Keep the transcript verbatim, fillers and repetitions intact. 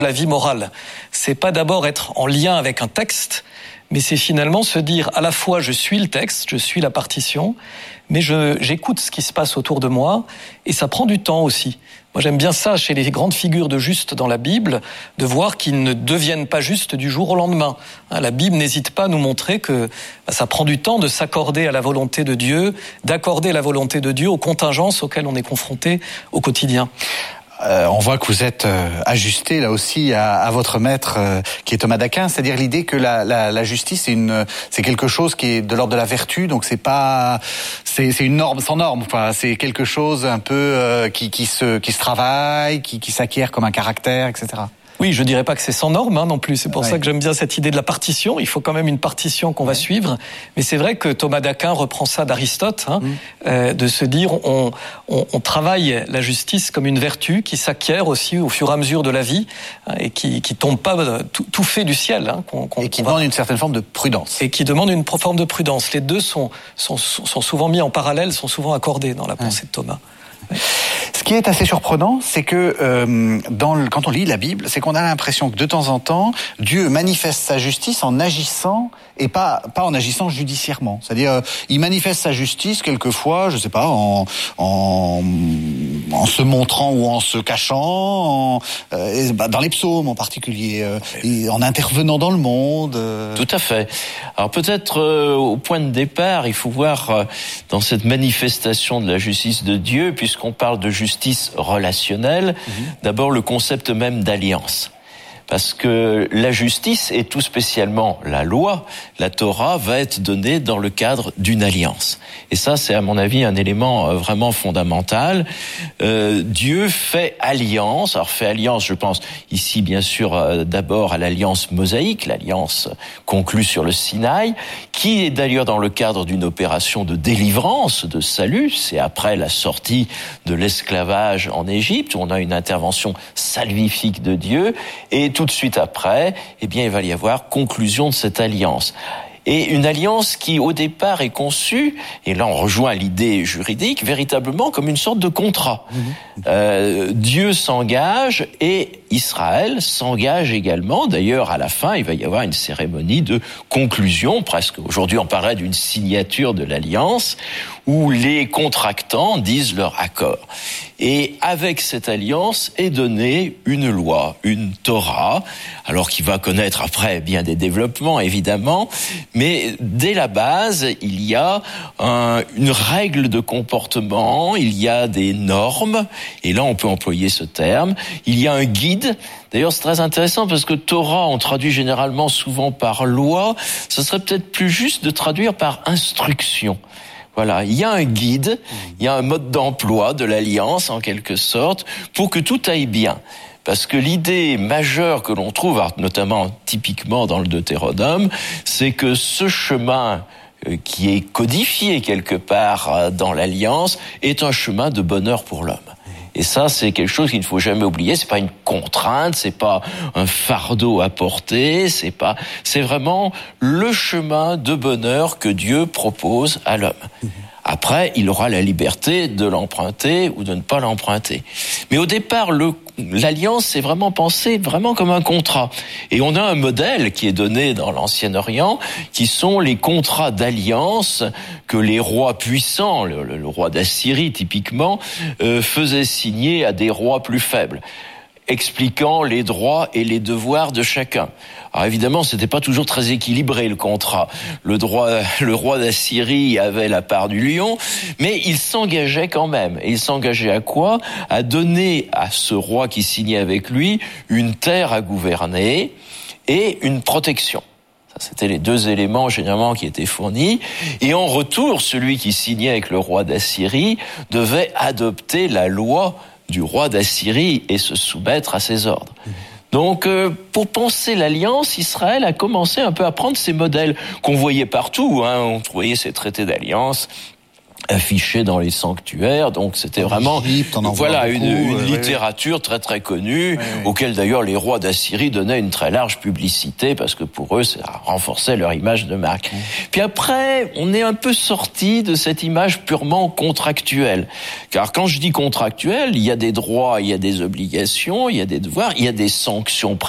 La vie morale, c'est pas d'abord être en lien avec un texte, mais c'est finalement se dire à la fois je suis le texte, je suis la partition, mais je, j'écoute ce qui se passe autour de moi, et ça prend du temps aussi. Moi j'aime bien ça chez les grandes figures de justes dans la Bible, de voir qu'ils ne deviennent pas justes du jour au lendemain. La Bible n'hésite pas à nous montrer que ça prend du temps de s'accorder à la volonté de Dieu, d'accorder la volonté de Dieu aux contingences auxquelles on est confronté au quotidien. Euh, on voit que vous êtes euh, ajusté là aussi à, à votre maître euh, qui est Thomas d'Aquin, c'est-à-dire l'idée que la, la, la justice c'est une c'est quelque chose qui est de l'ordre de la vertu, donc c'est pas c'est, c'est une norme sans norme, enfin c'est quelque chose un peu euh, qui, qui se qui se travaille, qui, qui s'acquiert comme un caractère, et cetera. Oui, je dirais pas que c'est sans norme hein, non plus. C'est pour ouais. ça que j'aime bien cette idée de la partition. Il faut quand même une partition qu'on va suivre. Mais c'est vrai que Thomas d'Aquin reprend ça d'Aristote, hein, mmh. euh, de se dire on, on, on travaille la justice comme une vertu qui s'acquiert aussi au fur et à mesure de la vie hein, et qui qui tombe pas tout, tout fait du ciel. Hein, qu'on, qu'on, et qui qu'on demande va... une certaine forme de prudence. Et qui demande une forme de prudence. Les deux sont sont sont souvent mis en parallèle, sont souvent accordés dans la pensée ouais. de Thomas. Ouais. Ce qui est assez surprenant, c'est que euh, dans le, quand on lit la Bible, c'est qu'on a l'impression que de temps en temps, Dieu manifeste sa justice en agissant et pas pas en agissant judiciairement. C'est-à-dire, euh, il manifeste sa justice quelquefois, je sais pas, en en, en se montrant ou en se cachant, en, euh, et, bah, dans les psaumes en particulier, euh, et en intervenant dans le monde. Euh... Tout à fait. Alors peut-être euh, au point de départ, il faut voir euh, dans cette manifestation de la justice de Dieu, puisqu'on parle de justice relationnelle, mmh. d'abord le concept même d'alliance. Parce que la justice, et tout spécialement la loi, la Torah, va être donnée dans le cadre d'une alliance. Et ça, c'est à mon avis un élément vraiment fondamental. Euh, Dieu fait alliance. Alors fait alliance, je pense ici bien sûr euh, d'abord à l'alliance mosaïque, l'alliance conclue sur le Sinaï, qui est d'ailleurs dans le cadre d'une opération de délivrance, de salut. C'est après la sortie de l'esclavage en Égypte, où on a une intervention salvifique de Dieu. Et tout de suite après, eh bien, il va y avoir conclusion de cette alliance. Et une alliance qui, au départ, est conçue, et là on rejoint l'idée juridique, véritablement comme une sorte de contrat. Mmh. Euh, Dieu s'engage et Israël s'engage également. D'ailleurs, à la fin, il va y avoir une cérémonie de conclusion, presque aujourd'hui on parlerait d'une signature de l'alliance, où les contractants disent leur accord. Et avec cette alliance est donnée une loi, une Torah, alors qui va connaître après bien des développements évidemment, mais dès la base, il y a un, une règle de comportement, il y a des normes, et là on peut employer ce terme, il y a un guide. D'ailleurs, c'est très intéressant parce que Torah, on traduit généralement souvent par loi, ce serait peut-être plus juste de traduire par instruction. Voilà, il y a un guide, il y a un mode d'emploi de l'alliance en quelque sorte pour que tout aille bien. Parce que l'idée majeure que l'on trouve, notamment typiquement dans le Deutéronome, c'est que ce chemin qui est codifié quelque part dans l'alliance est un chemin de bonheur pour l'homme. Et ça, c'est quelque chose qu'il ne faut jamais oublier. C'est pas une contrainte, c'est pas un fardeau à porter, c'est pas, c'est vraiment le chemin de bonheur que Dieu propose à l'homme. Après, il aura la liberté de l'emprunter ou de ne pas l'emprunter. Mais au départ, le, l'alliance, c'est vraiment pensé vraiment comme un contrat. Et on a un modèle qui est donné dans l'Ancien Orient, qui sont les contrats d'alliance que les rois puissants, le, le, le roi d'Assyrie typiquement, euh, faisaient signer à des rois plus faibles, expliquant les droits et les devoirs de chacun. Alors évidemment, c'était pas toujours très équilibré le contrat. Le droit, le roi d'Assyrie avait la part du lion, mais il s'engageait quand même. Et il s'engageait à quoi ? À donner à ce roi qui signait avec lui une terre à gouverner et une protection. Ça, c'était les deux éléments généralement qui étaient fournis. Et en retour, celui qui signait avec le roi d'Assyrie devait adopter la loi du roi d'Assyrie et se soumettre à ses ordres. Donc, euh, pour penser l'alliance, Israël a commencé un peu à prendre ces modèles qu'on voyait partout. Hein, on voyait ces traités d'alliance affiché dans les sanctuaires, donc c'était vraiment Égypte, on en voilà voit beaucoup, une, une euh, littérature oui. très très connue, oui, oui. auquel d'ailleurs les rois d'Assyrie donnaient une très large publicité parce que pour eux ça renforçait leur image de marque. Oui. Puis après, on est un peu sorti de cette image purement contractuelle, car quand je dis contractuelle, il y a des droits, il y a des obligations, il y a des devoirs, il y a des sanctions précises.